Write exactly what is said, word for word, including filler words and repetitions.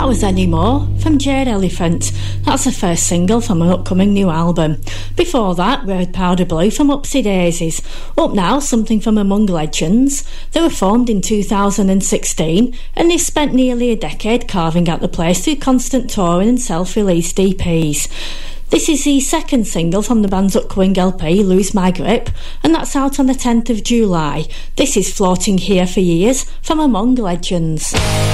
That was Any More from Jade Elephant. That's the first single from an upcoming new album. Before that, we heard Powder Blue from Upsy Daisies. Up now, something from Among Legends. They were formed in two thousand sixteen and they've spent nearly a decade carving out the place through constant touring and self-released E Ps. This is the second single from the band's upcoming L P, Lose My Grip, and that's out on the tenth of July. This is Floating Here for Years from Among Legends.